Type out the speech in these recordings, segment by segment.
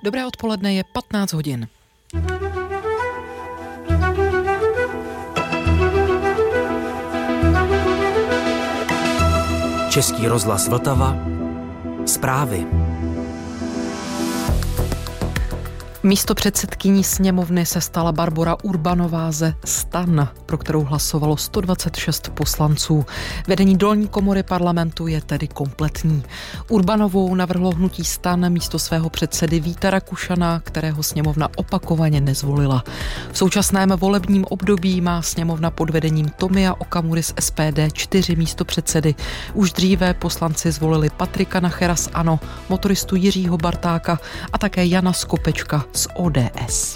Dobré odpoledne, je 15 hodin. Český rozhlas Vltava. Zprávy. Místopředsedkyní sněmovny se stala Barbora Urbanová ze STAN, pro kterou hlasovalo 126 poslanců. Vedení dolní komory parlamentu je tedy kompletní. Urbanovou navrhlo hnutí STAN místo svého předsedy Víta Rakušana, kterého sněmovna opakovaně nezvolila. V současném volebním období má sněmovna pod vedením Tomia Okamury z SPD 4 místopředsedy. Už dříve poslanci zvolili Patrika Nachera z ANO, motoristu Jiřího Bartáka a také Jana Skopečka z ODS.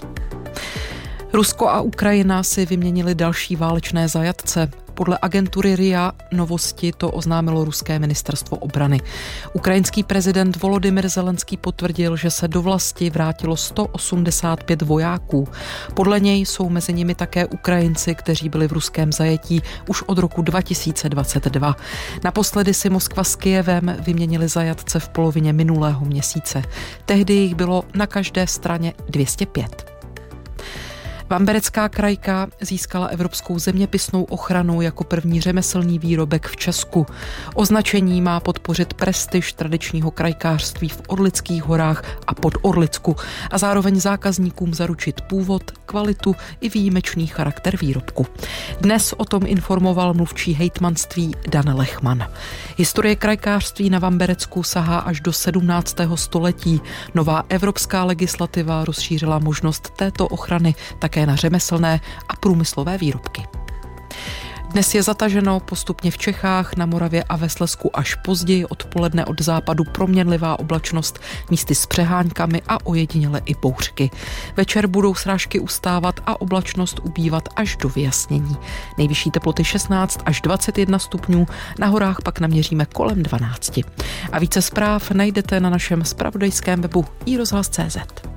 Rusko a Ukrajina si vyměnili další válečné zajatce. Podle agentury RIA Novosti to oznámilo ruské ministerstvo obrany. Ukrajinský prezident Volodymyr Zelenský potvrdil, že se do vlasti vrátilo 185 vojáků. Podle něj jsou mezi nimi také Ukrajinci, kteří byli v ruském zajetí už od roku 2022. Naposledy si Moskva s Kyjevem vyměnili zajatce v polovině minulého měsíce. Tehdy jich bylo na každé straně 205. Vamberecká krajka získala evropskou zeměpisnou ochranu jako první řemeslný výrobek v Česku. Označení má podpořit prestiž tradičního krajkářství v Orlických horách a Podorlicku a zároveň zákazníkům zaručit původ, kvalitu i výjimečný charakter výrobku. Dnes o tom informoval mluvčí hejtmanství Dan Lechman. Historie krajkářství na Vamberecku sahá až do 17. století. Nová evropská legislativa rozšířila možnost této ochrany také na řemeslné a průmyslové výrobky. Dnes je zataženo postupně v Čechách, na Moravě a ve Slezsku až později odpoledne od západu proměnlivá oblačnost, místy s přeháňkami a ojediněle i bouřky. Večer budou srážky ustávat a oblačnost ubývat až do vyjasnění. Nejvyšší teploty 16 až 21 stupňů, na horách pak naměříme kolem 12. A více zpráv najdete na našem zpravodajském webu iRozhlas.cz.